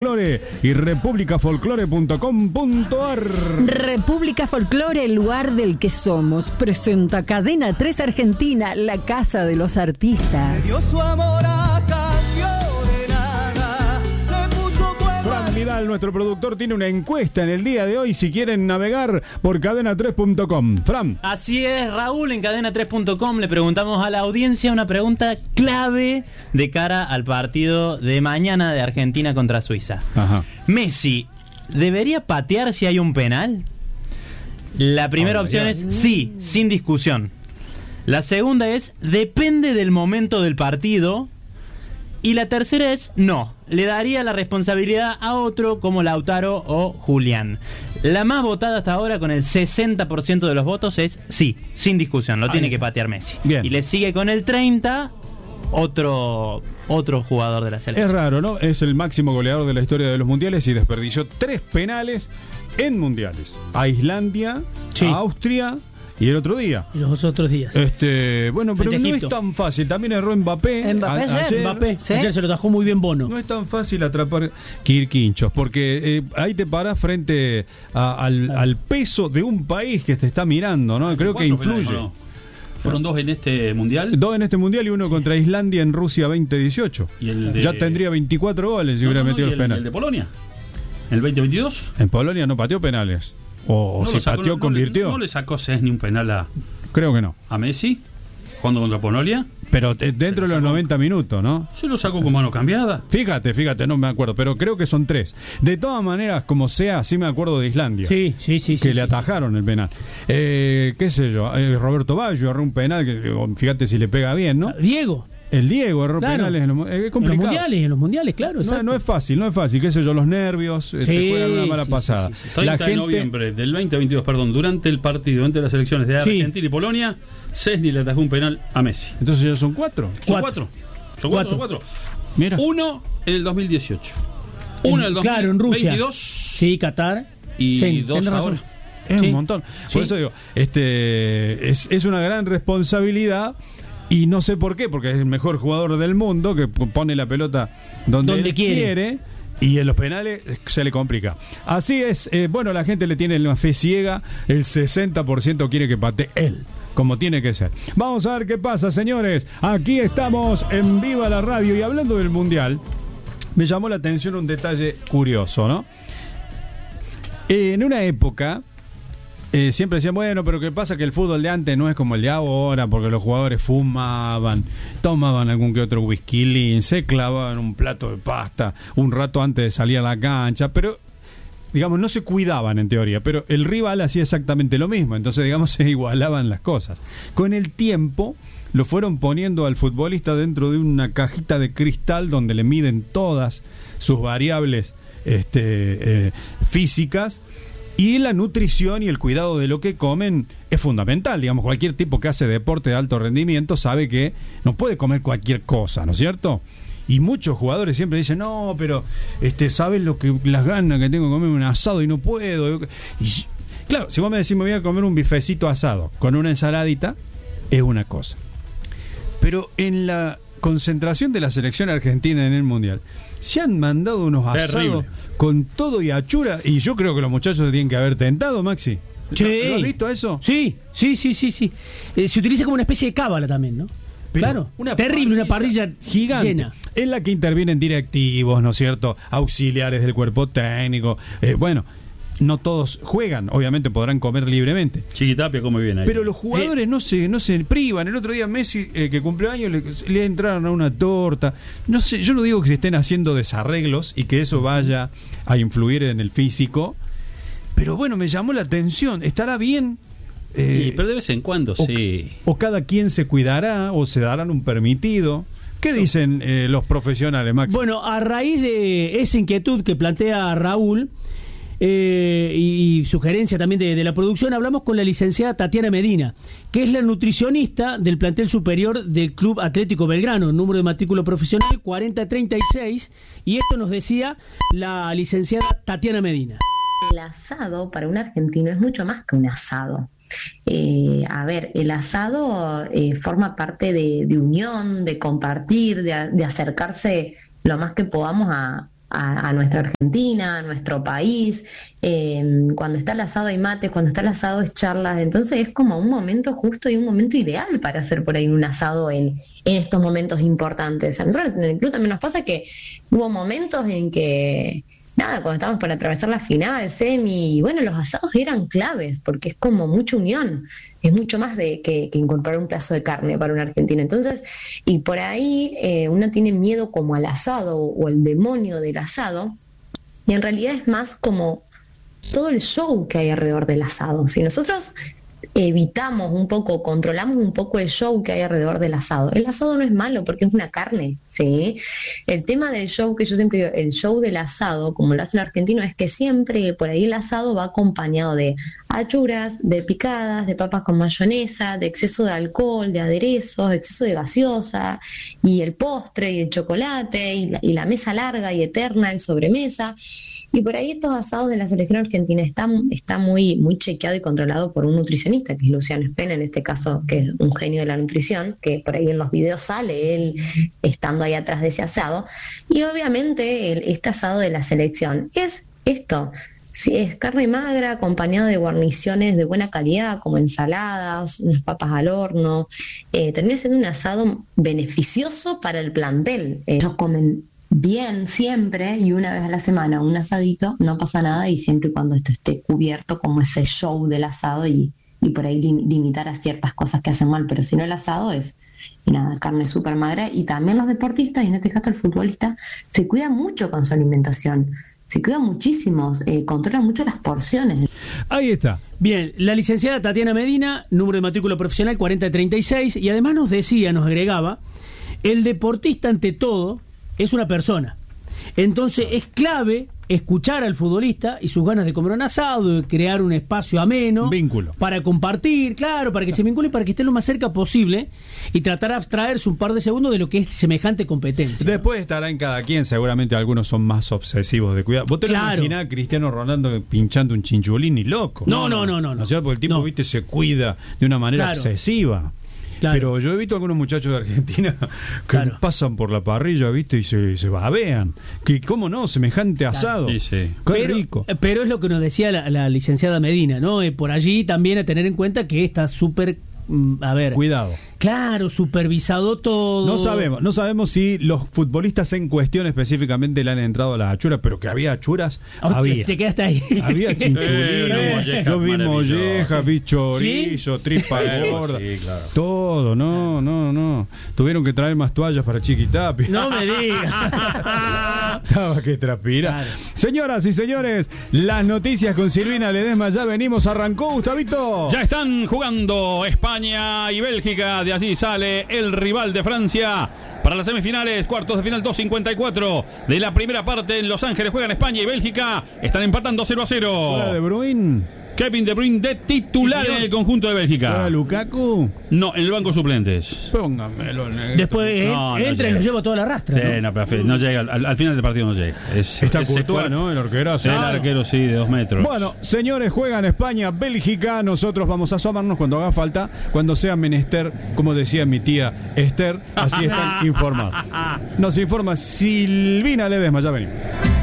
Folclore y republicafolclore.com.ar. República Folclore, el lugar del que somos, presenta Cadena 3 Argentina, la casa de los artistas. Dio su amor a cambio de nada, le puso fuego. Fran Vidal, nuestro productor, tiene una encuesta en el día de hoy si quieren navegar por cadena3.com. Fran. Así es, Raúl, en cadena3.com le preguntamos a la audiencia una pregunta clave de cara al partido de mañana de Argentina contra Suiza. Ajá. Messi, ¿debería patear si hay un penal? La primera opción es sí, sin discusión. La segunda es depende del momento del partido. Y la tercera es no, le daría la responsabilidad a otro como Lautaro o Julián. La más votada hasta ahora, con el 60% de los votos, es sí, sin discusión, lo tiene que patear Messi. Bien. Y le sigue con el 30% otro jugador de la selección. Es raro, ¿no? Es el máximo goleador de la historia de los mundiales y desperdició 3 penales en mundiales. A Islandia, Sí. a Austria y el otro día. Y los otros días. Bueno, pero Frente a no Egipto. es tan fácil. También erró Mbappé. Mbappé ayer. Mbappé, ¿Sí? ayer se lo tajó muy bien Bono. No es tan fácil atrapar Quirquinchos, porque ahí te parás frente al peso de un país que te está mirando, ¿no? Creo que influye. Penales, ¿no? Fueron 2 en este mundial. 2 en este mundial y 1 contra Islandia en Rusia 2018. Y el de... Ya tendría 24 goles si hubiera metido y los penales. el de Polonia. ¿En el 2022? En Polonia no pateó penales. O No si lo sacó, pateó, convirtió. No le sacó Szczęsny un penal a Creo que no. Messi jugando contra Polonia. Pero dentro de los 90 minutos, ¿no? Se lo sacó con mano cambiada. Fíjate, no me acuerdo, pero creo que son 3. De todas maneras, como sea, sí me acuerdo de Islandia. Sí. Que le atajaron el penal. Qué sé yo, Roberto Baggio erró un penal que fíjate si le pega bien, ¿no? Diego. El Diego erró Claro. penales es En complicado. los mundiales, claro. No, exacto. no es fácil, qué sé yo, los nervios, te juegan una mala pasada. sí. 30 La de gente, noviembre del 2022, durante el partido entre las selecciones de Sí. Argentina y Polonia, Szczęsny le atajó un penal a Messi. entonces ya son 4. Son Cuatro. 4. Mira. Uno en el 2018. Uno en el Claro, en Rusia. 2022. Sí, Qatar. Y Sí, 2 tenés ahora. razón. Es Sí. un montón. Sí. Por eso digo, es una gran responsabilidad. Y no sé por qué, porque es el mejor jugador del mundo que pone la pelota donde él quiere. Y en los penales se le complica. Así es, la gente le tiene una fe ciega. El 60% quiere que patee él, como tiene que ser. Vamos a ver qué pasa, señores. Aquí estamos en Viva la Radio. Y hablando del Mundial, me llamó la atención un detalle curioso, ¿no? En una época... siempre decían, bueno, pero ¿qué pasa? Que el fútbol de antes no es como el de ahora, porque los jugadores fumaban, tomaban algún que otro whisky, se clavaban un plato de pasta un rato antes de salir a la cancha, pero, digamos, no se cuidaban en teoría, pero el rival hacía exactamente lo mismo, entonces, digamos, se igualaban las cosas. Con el tiempo, lo fueron poniendo al futbolista dentro de una cajita de cristal donde le miden todas sus variables físicas. Y la nutrición y el cuidado de lo que comen es fundamental. Digamos, cualquier tipo que hace deporte de alto rendimiento sabe que no puede comer cualquier cosa, ¿no es cierto? Y muchos jugadores siempre dicen, no, pero ¿sabes las ganas que tengo de comerme un asado y no puedo? Y, claro, si vos me decís, me voy a comer un bifecito asado con una ensaladita, es una cosa. Pero en la concentración de la selección argentina en el Mundial, se han mandado unos asados con todo y achura, y yo creo que los muchachos se tienen que haber tentado, Maxi. Sí. ¿Lo has visto eso? Sí. Se utiliza como una especie de cábala también, ¿no? Pero claro, una terrible, una parrilla gigante llena. en la que intervienen directivos, ¿no es cierto? Auxiliares del cuerpo técnico. No todos juegan, obviamente podrán comer libremente. Chiquitapia come bien ahí. Pero los jugadores no se privan. El otro día Messi, que cumplió años, le entraron a una torta. No sé, yo no digo que se estén haciendo desarreglos y que eso vaya a influir en el físico, pero bueno, me llamó la atención. ¿Estará bien? Pero de vez en cuando, sí. O cada quien se cuidará, o se darán un permitido. ¿Qué dicen los profesionales, Max? Bueno, a raíz de esa inquietud que plantea Raúl, y sugerencia también de la producción, hablamos con la licenciada Tatiana Medina, que es la nutricionista del plantel superior del Club Atlético Belgrano, número de matrícula profesional 4036, y esto nos decía la licenciada Tatiana Medina. El asado para un argentino es mucho más que un asado. El asado forma parte de unión, de compartir, de acercarse lo más que podamos a a nuestra Argentina, a nuestro país. Cuando está el asado hay mates, cuando está el asado es charlas, entonces es como un momento justo y un momento ideal para hacer por ahí un asado en estos momentos importantes. A nosotros en el club también nos pasa que hubo momentos en que cuando estábamos por atravesar la final, semi, y bueno, los asados eran claves, porque es como mucha unión, es mucho más de que incorporar un pedazo de carne para un argentino. Entonces, y por ahí uno tiene miedo como al asado o el demonio del asado, y en realidad es más como todo el show que hay alrededor del asado. Si nosotros evitamos un poco, controlamos un poco el show que hay alrededor del asado. El asado no es malo porque es una carne, ¿sí? El tema del show, que yo siempre digo, el show del asado, como lo hace el argentino, es que siempre por ahí el asado va acompañado de achuras, de picadas, de papas con mayonesa, de exceso de alcohol, de aderezos, de exceso de gaseosa, y el postre, y el chocolate, y la mesa larga y eterna, el sobremesa. Y por ahí estos asados de la selección argentina está muy, muy chequeado y controlado por un nutricionista, que es Luciano Spena, en este caso, que es un genio de la nutrición, que por ahí en los videos sale él estando ahí atrás de ese asado. Y obviamente este asado de la selección es esto. Si es carne magra acompañada de guarniciones de buena calidad, como ensaladas, unas papas al horno, termina siendo un asado beneficioso para el plantel. Ellos comen bien siempre y una vez a la semana un asadito, no pasa nada, y siempre y cuando esto esté cubierto como ese show del asado y por ahí limitar a ciertas cosas que hacen mal, pero si no, el asado es carne súper magra. Y también los deportistas, y en este caso el futbolista, se cuida mucho con su alimentación, se cuida muchísimo, controla mucho las porciones. Ahí está. Bien, la licenciada Tatiana Medina, número de matrícula profesional 4036, y además nos agregaba, el deportista ante todo es una persona. Entonces es clave escuchar al futbolista y sus ganas de comer un asado, de crear un espacio ameno, vínculo, para compartir, claro, para que se vincule, para que esté lo más cerca posible y tratar de abstraerse un par de segundos de lo que es semejante competencia. Después estará en cada quien, seguramente algunos son más obsesivos de cuidar. ¿Vos te lo imaginás a Cristiano Ronaldo pinchando un chinchulín ni loco? No. Porque el tipo, viste, se cuida de una manera obsesiva. Claro. Pero yo he visto a algunos muchachos de Argentina que pasan por la parrilla, ¿viste? Y se babean. ¿Cómo no? Semejante asado. Sí. Qué rico. Pero es lo que nos decía la licenciada Medina, ¿no? Por allí también a tener en cuenta que está súper... cuidado. Claro, supervisado todo. No sabemos si los futbolistas en cuestión específicamente le han entrado a las achuras, pero que había achuras, había. Te quedaste ahí. Había chinchulines, yo vi mollejas, vi chorizo, ¿sí? Tripa gorda, sí, claro. Todo, no. Tuvieron que traer más toallas para Chiquitapi. No me digas. Estaba que transpirar. Claro. Señoras y señores, las noticias con Silvina Ledesma ya venimos. ¿Arrancó, Gustavito? Ya están jugando España y Bélgica. De allí sale el rival de Francia para las semifinales, cuartos de final. 2:54 de la primera parte en Los Ángeles. Juegan España y Bélgica. Están empatando 0-0. De Bruyne. Kevin De Bruyne de titular en el conjunto de Bélgica. ¿Para Lukaku? No, en el banco suplentes. Póngamelo, negro. Después entra y lo lleva toda la rastra. Sí, no, pero no llega. Al final del partido no llega. Está Courtois, ¿no? El arquerazo. El arquero, sí, de 2 metros. Bueno, señores, juegan España, Bélgica. Nosotros vamos a asomarnos cuando haga falta, cuando sea menester, como decía mi tía Esther. Así están informados. Nos informa Silvina Ledesma. Ya venimos.